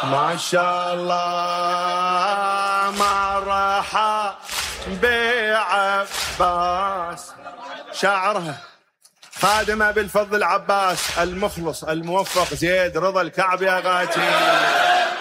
ما شاء الله مرحى بعباس. شاعرها خادم أبي الفضل عباس المخلص الموفق زيد رضا الكعب يا غاتي.